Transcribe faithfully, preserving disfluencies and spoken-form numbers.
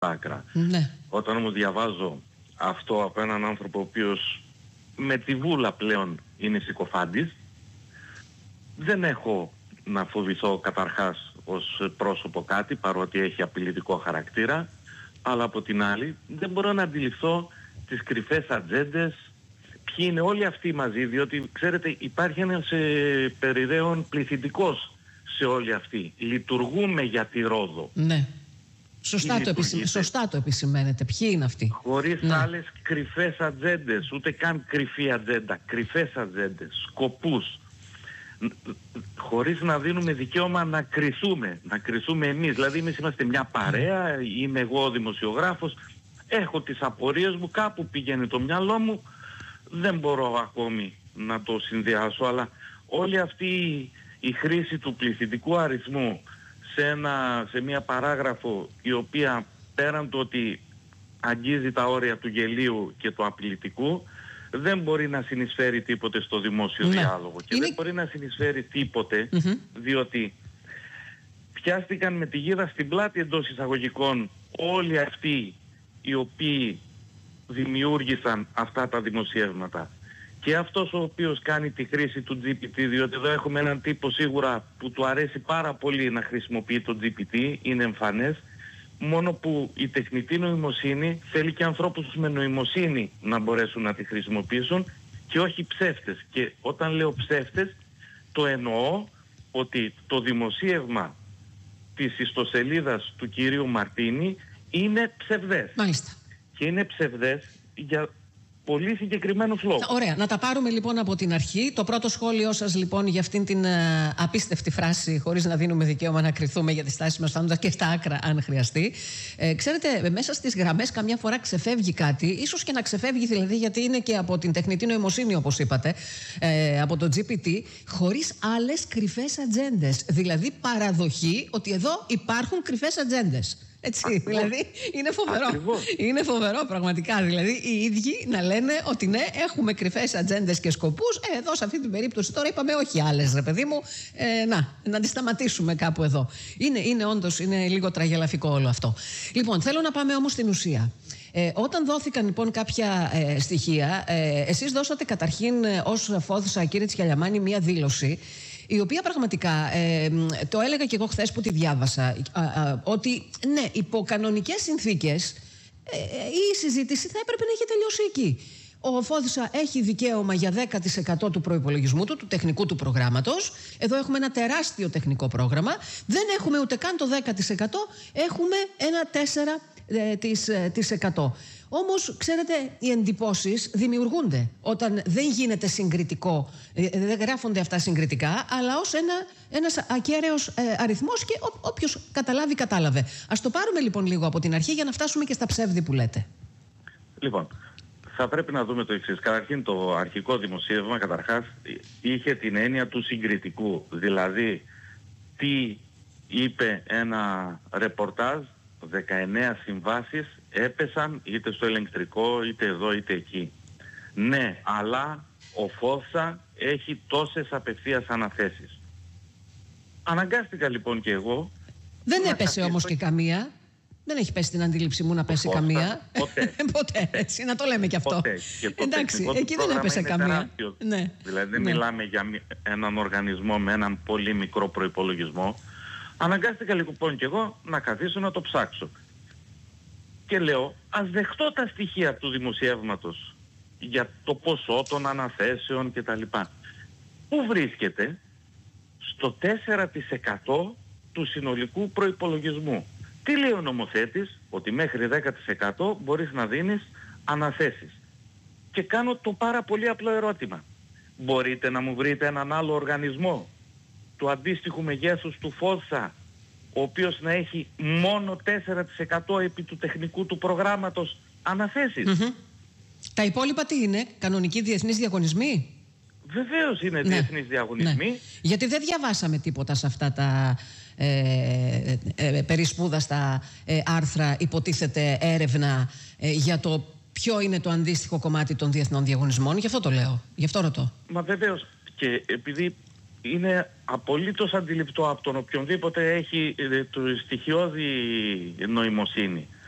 άκρα. Ναι. Όταν όμως διαβάζω αυτό από έναν άνθρωπο ο οποίος με τη βούλα πλέον είναι συκοφάντης, δεν έχω να φοβηθώ καταρχάς ως πρόσωπο κάτι, παρότι έχει απειλητικό χαρακτήρα, αλλά από την άλλη δεν μπορώ να αντιληφθώ τις κρυφές ατζέντες, ποιοι είναι όλοι αυτοί μαζί, διότι ξέρετε υπάρχει ένας ε, περιδέων πληθυντικός σε όλοι αυτοί. Λειτουργούμε για τη Ρόδο. Ναι. Σωστά το, επισημ... Σωστά το επισημαίνετε. Ποιοι είναι αυτοί? Χωρίς ναι. άλλες κρυφές ατζέντες, ούτε καν κρυφή ατζέντα, κρυφές ατζέντες, σκοπούς. Χωρίς να δίνουμε δικαίωμα να κριθούμε, να κριθούμε εμείς. Δηλαδή εμείς είμαστε μια παρέα, είμαι εγώ ο δημοσιογράφος, έχω τις απορίες μου, κάπου πηγαίνει το μυαλό μου, δεν μπορώ ακόμη να το συνδυάσω, αλλά όλη αυτή η χρήση του πληθυντικού αριθμού σε, ένα, σε μια παράγραφο η οποία πέραν του ότι αγγίζει τα όρια του γελίου και του απειλητικού, δεν μπορεί να συνεισφέρει τίποτε στο δημόσιο ναι. διάλογο και είναι... δεν μπορεί να συνεισφέρει τίποτε mm-hmm. διότι πιάστηκαν με τη γίδα στην πλάτη εντός εισαγωγικών όλοι αυτοί οι οποίοι δημιούργησαν αυτά τα δημοσιεύματα, και αυτός ο οποίος κάνει τη χρήση του τζι πι τι, διότι εδώ έχουμε έναν τύπο σίγουρα που του αρέσει πάρα πολύ να χρησιμοποιεί το τζι πι τι, είναι εμφανές, μόνο που η τεχνητή νοημοσύνη θέλει και ανθρώπους με νοημοσύνη να μπορέσουν να τη χρησιμοποιήσουν και όχι ψεύτες. Και όταν λέω ψεύτες, το εννοώ ότι το δημοσίευμα της ιστοσελίδας του κυρίου Μαρτίνη είναι ψευδές. Μάλιστα. Και είναι ψευδές για πολύ συγκεκριμένους λόγους. Ωραία. Να τα πάρουμε λοιπόν από την αρχή. Το πρώτο σχόλιο σας λοιπόν για αυτήν την α, απίστευτη φράση, χωρίς να δίνουμε δικαίωμα να κριθούμε για τις τάσεις μας, φτάνοντας και στα άκρα αν χρειαστεί. Ε, ξέρετε, μέσα στις γραμμές καμιά φορά ξεφεύγει κάτι, ίσως και να ξεφεύγει δηλαδή γιατί είναι και από την τεχνητή νοημοσύνη όπως είπατε, ε, από το τζι πι τι, χωρίς άλλες κρυφές ατζέντες. Δηλαδή παραδοχή ότι εδώ υπάρχουν κρυφές ατζέντες. Έτσι, ακριβώς. Δηλαδή είναι φοβερό. Ακριβώς. Είναι φοβερό πραγματικά. Δηλαδή οι ίδιοι να λένε ότι ναι, έχουμε κρυφές ατζέντες και σκοπούς. Ε, εδώ σε αυτή την περίπτωση τώρα είπαμε όχι άλλες, ρε παιδί μου. Ε, να, να τη σταματήσουμε κάπου εδώ. Είναι, είναι όντως, είναι λίγο τραγελαφικό όλο αυτό. Λοιπόν, θέλω να πάμε όμως στην ουσία. Ε, όταν δόθηκαν λοιπόν κάποια ε, στοιχεία, ε, εσείς δώσατε καταρχήν ε, ως Φώδουσα, κύριε Τσιαλιαμάνη, μία δήλωση, η οποία πραγματικά, ε, το έλεγα και εγώ χθες που τη διάβασα, α, α, ότι ναι, υπό κανονικές συνθήκες ε, η συζήτηση θα έπρεπε να έχει τελειώσει εκεί. Ο Φώδουσα έχει δικαίωμα για δέκα τοις εκατό του προϋπολογισμού του, του τεχνικού του προγράμματος. Εδώ έχουμε ένα τεράστιο τεχνικό πρόγραμμα. Δεν έχουμε ούτε καν το δέκα τοις εκατό, έχουμε ένα τέσσερα τοις εκατό. Όμως, ξέρετε, οι εντυπώσεις δημιουργούνται όταν δεν γίνεται συγκριτικό, δεν γράφονται αυτά συγκριτικά, αλλά ως ένα, ένας ακέραιος ε, αριθμός και ό, όποιος καταλάβει, κατάλαβε. Ας το πάρουμε λοιπόν λίγο από την αρχή για να φτάσουμε και στα ψεύδη που λέτε. Λοιπόν, θα πρέπει να δούμε το εξής. Καταρχήν το αρχικό δημοσίευμα, καταρχάς, είχε την έννοια του συγκριτικού. Δηλαδή, τι είπε ένα ρεπορτάζ, δεκαεννέα συμβάσεις έπεσαν είτε στο ελεγκτρικό είτε εδώ είτε εκεί. Ναι, αλλά ο Φώδουσα έχει τόσες απευθείας αναθέσεις. Αναγκάστηκα λοιπόν και εγώ. Δεν έπεσε όμως και καμία. Δεν έχει πέσει την αντίληψη μου να πέσει Φώδουσα, καμία. Ποτέ. Ποτέ, έτσι, να το λέμε και αυτό. Ποτέ. Και το εντάξει, εκεί δεν έπεσε καμία. Ναι. Δηλαδή δεν ναι. μιλάμε για έναν οργανισμό με έναν πολύ μικρό προϋπολογισμό. Αναγκάστηκα λοιπόν και εγώ να καθίσω να το ψάξω. Και λέω, ας δεχτώ τα στοιχεία του δημοσιεύματος για το ποσό των αναθέσεων κτλ. Πού βρίσκεται? Στο τέσσερα τοις εκατό του συνολικού προϋπολογισμού. Τι λέει ο νομοθέτης? Ότι μέχρι δέκα τοις εκατό μπορείς να δίνεις αναθέσεις. Και κάνω το πάρα πολύ απλό ερώτημα. Μπορείτε να μου βρείτε έναν άλλο οργανισμό του αντίστοιχου μεγέθους του Φώδουσα, ο οποίος να έχει μόνο τέσσερα τοις εκατό επί του τεχνικού του προγράμματος αναθέσεις? Mm-hmm. Τα υπόλοιπα τι είναι? Κανονικοί διεθνείς διαγωνισμοί? Βεβαίως είναι ναι. διεθνείς διαγωνισμοί. Ναι. Γιατί δεν διαβάσαμε τίποτα σε αυτά τα ε, ε, ε, περισπούδαστα ε, άρθρα, υποτίθεται έρευνα ε, για το ποιο είναι το αντίστοιχο κομμάτι των διεθνών διαγωνισμών. Γι' αυτό το λέω, γι' αυτό ρωτώ. Μα βεβαίως, και επειδή είναι απολύτως αντιληπτό από τον οποιονδήποτε έχει ε, το στοιχειώδη νοημοσύνη